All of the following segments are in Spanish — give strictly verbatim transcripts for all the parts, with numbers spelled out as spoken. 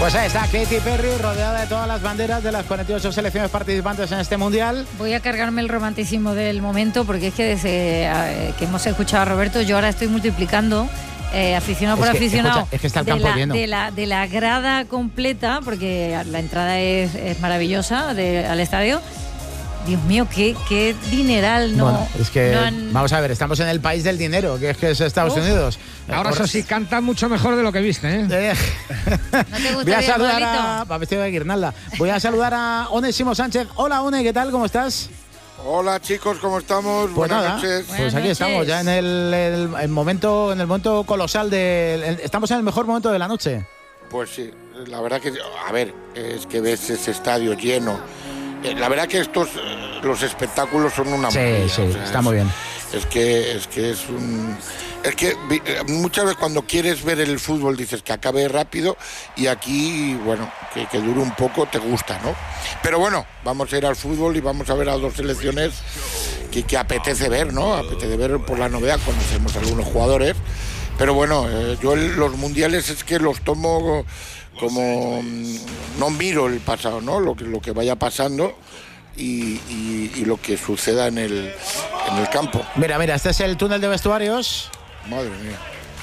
Pues ahí está Katy Perry, rodeada de todas las banderas de las cuarenta y ocho selecciones participantes en este Mundial. Voy a cargarme el romanticismo del momento, porque es que desde eh, que hemos escuchado a Roberto, yo ahora estoy multiplicando eh, aficionado por es que, aficionado. Escucha, es que está el de campo la, lleno. De la, de la grada completa, porque la entrada es, es maravillosa de, al estadio. Dios mío, qué, qué dineral, ¿no? Bueno, es que, no han... vamos a ver, estamos en el país del dinero, que es que es Estados Uf. Unidos. Ahora eso sí, canta mucho mejor de lo que viste, ¿eh? Eh. ¿No te Voy a gustaría, saludar a... Pablito? Va vestido de guirnalda. Voy a saludar a Onésimo Sánchez. Hola, One, ¿qué tal? ¿Cómo estás? Hola chicos, ¿cómo estamos? Pues Buenas nada, noches. pues Buenas aquí noches. estamos, ya en el, el- el momento en el momento colosal de... Estamos en el mejor momento de la noche. Pues sí, la verdad que, a ver, es que ves ese estadio lleno. Eh, La verdad que estos, eh, los espectáculos son una Sí, maravilla, sí, o sea, está es- muy bien. Es que, es que es un... Es que vi- eh, muchas veces cuando quieres ver el fútbol dices que acabe rápido y aquí, bueno, que, que dure un poco, te gusta, ¿no? Pero bueno, vamos a ir al fútbol y vamos a ver a dos selecciones que, que apetece ver, ¿no? Apetece ver por la novedad, conocemos a algunos jugadores, pero bueno, eh, yo el- los mundiales es que los tomo como... mm, no miro el pasado, ¿no? Lo que, lo que vaya pasando y, y- y lo que suceda en el, en el campo. Mira, mira, este es el túnel de vestuarios. Madre mía.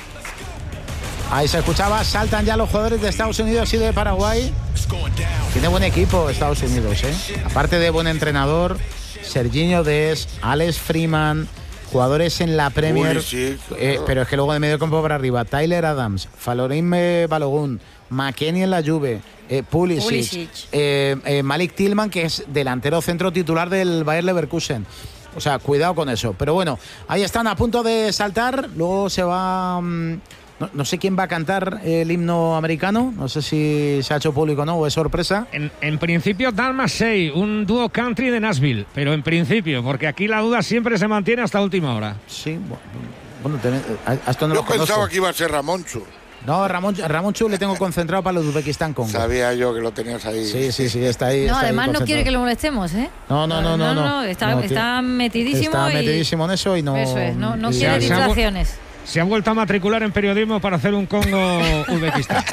Ahí se escuchaba, saltan ya los jugadores de Estados Unidos y de Paraguay. Tiene buen equipo Estados Unidos, ¿eh? Aparte de buen entrenador, Serginho Dest, Alex Freeman, jugadores en la Premier. Pulisic, eh, claro. pero es que luego de medio campo para arriba, Tyler Adams, Falorín eh, Balogun, McKennie en la Juve, eh, Pulisic, Pulisic. eh, eh, Malik Tillman, que es delantero centro titular del Bayer Leverkusen. O sea, cuidado con eso. Pero bueno, ahí están a punto de saltar. Luego se va... mm, no, no sé quién va a cantar el himno americano. No sé si se ha hecho público o no, o es sorpresa. En, en principio, Dan Massey, un dúo country de Nashville, pero en principio, porque aquí la duda siempre se mantiene hasta última hora. Sí, bueno, bueno te- a- a esto no Yo lo conozco. pensaba que iba a ser Ramonchu. No, Ramón, Ramón Chu le tengo concentrado para el Uzbekistán Congo. Sabía yo que lo tenías ahí. Sí, sí, sí, está ahí. No, está ahí además no concentrado. quiere que lo molestemos, ¿eh? No, no, no, no. no, está, No, está tío. metidísimo. Está y- metidísimo en eso y no... Eso es, no, no y- quiere se ha vu- distracciones. Se ha vuelto a matricular en periodismo para hacer un Congo-Uzbekistán.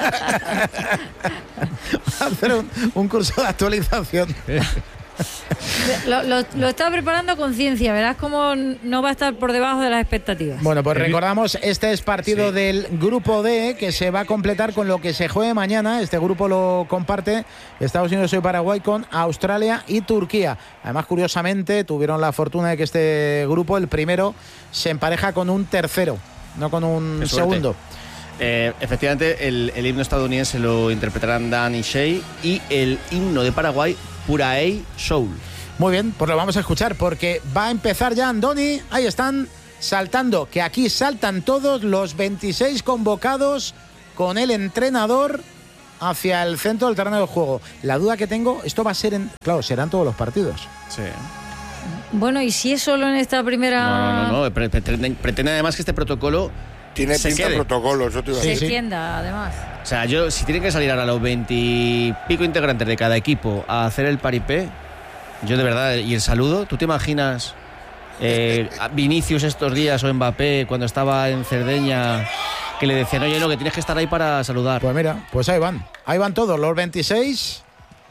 hacer un, un curso de actualización. Lo, lo- lo está preparando con ciencia, verás cómo no va a estar por debajo de las expectativas. Bueno, pues El- recordamos, este es partido Sí. del grupo D, que se va a completar con lo que se juegue mañana. Este grupo lo comparte Estados Unidos y Paraguay con Australia y Turquía. Además, curiosamente, tuvieron la fortuna de que este grupo, el primero, se empareja con un tercero, no con un Qué suerte. segundo. Eh, efectivamente, el, el himno estadounidense lo interpretarán Dan y Shea y el himno de Paraguay, Puraei Soul. Muy bien, pues lo vamos a escuchar porque va a empezar ya Andoni. Ahí están saltando, que aquí saltan todos los veintiséis convocados con el entrenador hacia el centro del terreno de juego. La duda que tengo, esto va a ser en... Claro, serán todos los partidos. Sí. Bueno, ¿y si es solo en esta primera...? No, no, no. no. Pre- Pretende, pretende además que este protocolo Tiene se pinta de quede. protocolo, eso te iba a Se Sí, decir. sí. extienda, además. O sea, yo, si tienen que salir ahora los veintipico integrantes de cada equipo a hacer el paripé, yo de verdad, y el saludo, ¿tú te imaginas eh, a Vinicius estos días o Mbappé cuando estaba en Cerdeña que le decían, oye, no, que tienes que estar ahí para saludar? Pues mira, pues ahí van. Ahí van todos, los veintiséis.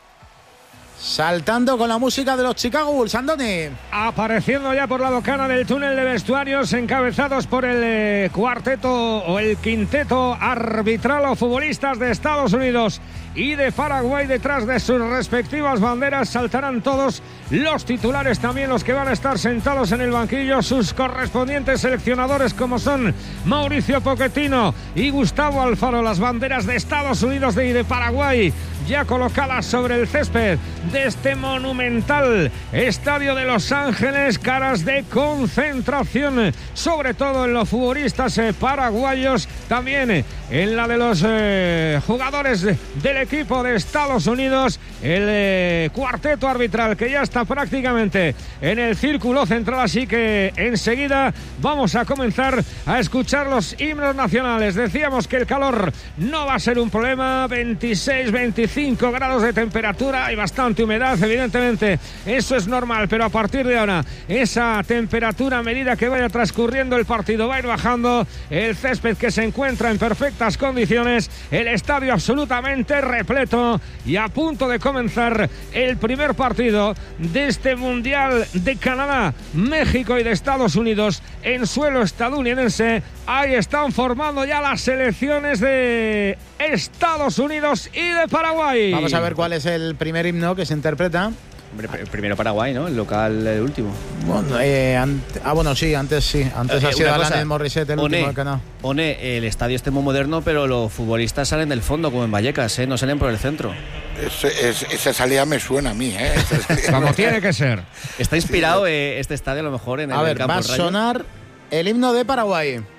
Saltando con la música de los Chicago Bulls, Andoni. Apareciendo ya por la bocana del túnel de vestuarios, encabezados por el eh, cuarteto o el quinteto arbitral o futbolistas de Estados Unidos y de Paraguay. Detrás de sus respectivas banderas saltarán todos los titulares, también los que van a estar sentados en el banquillo, sus correspondientes seleccionadores como son Mauricio Pochettino y Gustavo Alfaro. Las banderas de Estados Unidos y de Paraguay ya colocadas sobre el césped de este monumental estadio de Los Ángeles, caras de concentración, sobre todo en los futbolistas eh, paraguayos, también eh, en la de los eh, jugadores de- del equipo de Estados Unidos, el eh, cuarteto arbitral que ya está prácticamente en el círculo central, así que enseguida vamos a comenzar a escuchar los himnos nacionales. Decíamos que el calor no va a ser un problema, veintiséis, veinticinco grados de temperatura, hay bastante bastante humedad, evidentemente eso es normal, pero a partir de ahora esa temperatura a medida que vaya transcurriendo el partido va a ir bajando, el césped que se encuentra en perfectas condiciones, el estadio absolutamente repleto y a punto de comenzar el primer partido de este Mundial de Canadá, México y de Estados Unidos en suelo estadounidense. Ahí están formando ya las selecciones de Estados Unidos y de Paraguay. Vamos a ver cuál es el primer himno que se interpreta. Hombre, primero Paraguay, ¿no? El local, el último. Bueno, eh, ante, ah, bueno, sí, antes sí. Antes eh, ha sido cosa, Alanis Morissette, el One, último del canal. One, el estadio este muy moderno, pero los futbolistas salen del fondo, como en Vallecas, ¿eh? No salen por el centro. Ese, es, esa salida me suena a mí, ¿eh? Como tiene que ser. Está inspirado eh, este estadio a lo mejor en el A ver, campo va a Rayo. sonar el himno de Paraguay.